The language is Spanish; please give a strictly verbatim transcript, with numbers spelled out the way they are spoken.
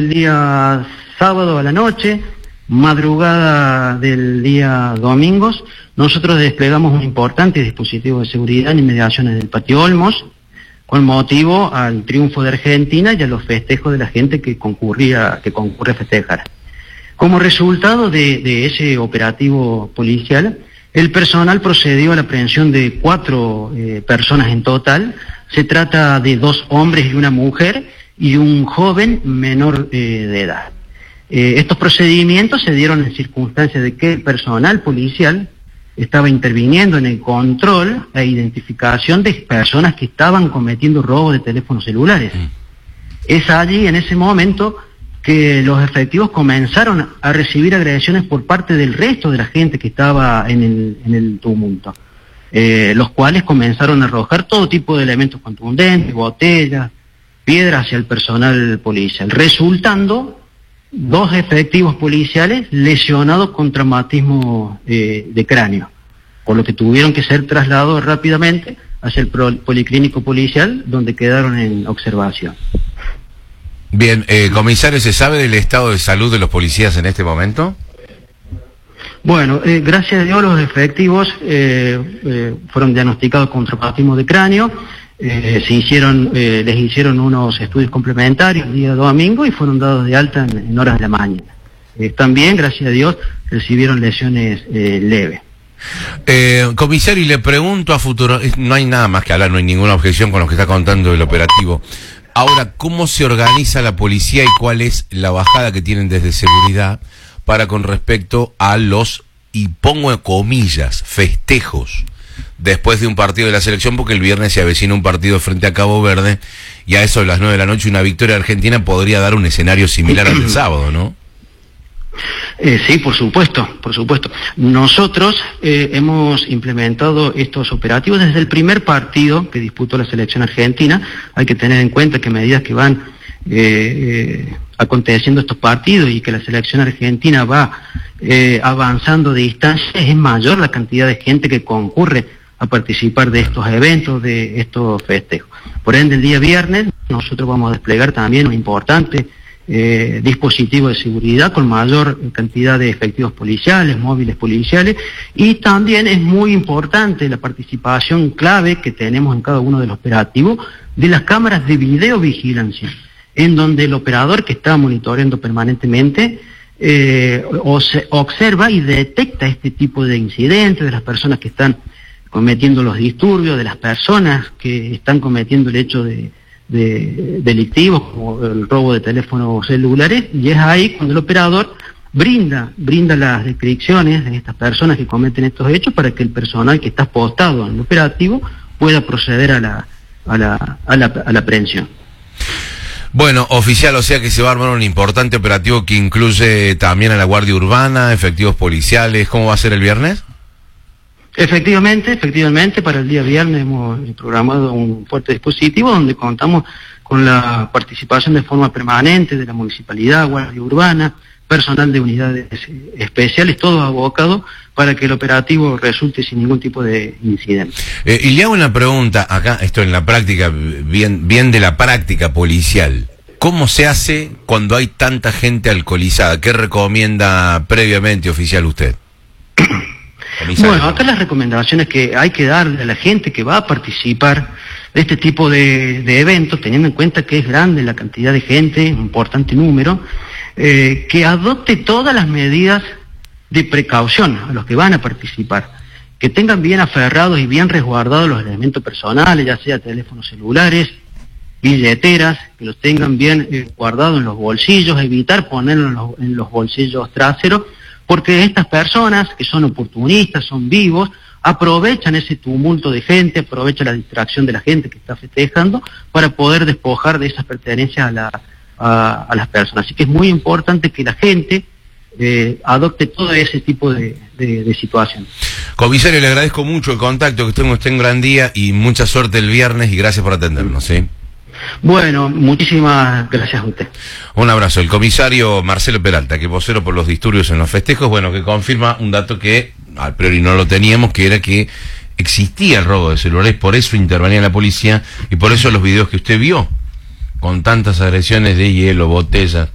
El día sábado a la noche, madrugada del día domingos, nosotros desplegamos un importante dispositivo de seguridad en inmediaciones del Patio Olmos, con motivo al triunfo de Argentina y a los festejos de la gente que concurría, que concurre a festejar. Como resultado de, de ese operativo policial, el personal procedió a la aprehensión de cuatro eh, personas en total. Se trata de dos hombres y una mujer y un joven menor eh, de edad. Eh, estos procedimientos se dieron en circunstancias de que el personal policial estaba interviniendo en el control e identificación de personas que estaban cometiendo robo de teléfonos celulares. Mm. Es allí, en ese momento, que los efectivos comenzaron a recibir agresiones por parte del resto de la gente que estaba en el, en el tumulto, eh, los cuales comenzaron a arrojar todo tipo de elementos contundentes, botellas, piedras hacia el personal policial, resultando dos efectivos policiales lesionados con traumatismo eh, de cráneo, por lo que tuvieron que ser trasladados rápidamente hacia el policlínico policial, donde quedaron en observación. Bien, eh, comisario, ¿se sabe del estado de salud de los policías en este momento? Bueno, eh, gracias a Dios los efectivos eh, eh, fueron diagnosticados con traumatismo de cráneo. Eh, se hicieron, eh, les hicieron unos estudios complementarios el día domingo y fueron dados de alta en, en horas de la mañana. Eh, también, gracias a Dios, recibieron lesiones eh, leves. Eh, comisario, y le pregunto a futuro, no hay nada más que hablar, no hay ninguna objeción con lo que está contando el operativo. Ahora, ¿cómo se organiza la policía y cuál es la bajada que tienen desde seguridad para con respecto a los, y pongo en comillas, festejos después de un partido de la selección, porque el viernes se avecina un partido frente a Cabo Verde y a eso de las nueve de la noche una victoria argentina podría dar un escenario similar al del sábado, ¿no? Eh, sí, por supuesto, por supuesto. Nosotros eh, hemos implementado estos operativos desde el primer partido que disputó la selección argentina. Hay que tener en cuenta que a medida que van eh, eh, aconteciendo estos partidos y que la selección argentina va eh, avanzando de distancia, es mayor la cantidad de gente que concurre a participar de estos eventos, de estos festejos. Por ende, el día viernes nosotros vamos a desplegar también un importante eh, dispositivo de seguridad con mayor cantidad de efectivos policiales, móviles policiales, y también es muy importante la participación clave que tenemos en cada uno de los operativos de las cámaras de videovigilancia, en donde el operador que está monitoreando permanentemente eh, observa y detecta este tipo de incidentes, de las personas que están cometiendo los disturbios, de las personas que están cometiendo el hecho de, de delictivos como el robo de teléfonos celulares, y es ahí cuando el operador brinda brinda las descripciones de estas personas que cometen estos hechos para que el personal que está postado en el operativo pueda proceder a la a la a la, a la aprehensión. Bueno, oficial, o sea que se va a armar un importante operativo que incluye también a la Guardia Urbana, efectivos policiales. ¿Cómo va a ser el viernes? Efectivamente, efectivamente, para el día viernes hemos programado un fuerte dispositivo donde contamos con la participación de forma permanente de la municipalidad, Guardia Urbana, personal de unidades especiales, todos abocados para que el operativo resulte sin ningún tipo de incidente. Eh, y le hago una pregunta acá, esto en la práctica, bien, bien de la práctica policial. ¿Cómo se hace cuando hay tanta gente alcoholizada? ¿Qué recomienda previamente, oficial, usted? Bueno, acá las recomendaciones que hay que darle a la gente que va a participar de este tipo de, de eventos, teniendo en cuenta que es grande la cantidad de gente, un importante número, eh, que adopte todas las medidas de precaución a los que van a participar, que tengan bien aferrados y bien resguardados los elementos personales, ya sea teléfonos celulares, billeteras, que los tengan bien eh, guardados en los bolsillos, evitar ponerlos en los, en los bolsillos traseros, porque estas personas que son oportunistas, son vivos, aprovechan ese tumulto de gente, aprovechan la distracción de la gente que está festejando para poder despojar de esas pertenencias a, la, a, a las personas. Así que es muy importante que la gente eh, adopte todo ese tipo de, de, de situaciones. Comisario, le agradezco mucho el contacto, que tenga usted un gran día y mucha suerte el viernes y gracias por atendernos, ¿sí? Bueno, muchísimas gracias a usted. Un abrazo. El comisario Marcelo Peralta, que vocero por los disturbios en los festejos, bueno, que confirma un dato que a priori no lo teníamos, que era que existía el robo de celulares, por eso intervenía la policía y por eso los videos que usted vio, con tantas agresiones de hielo, botellas,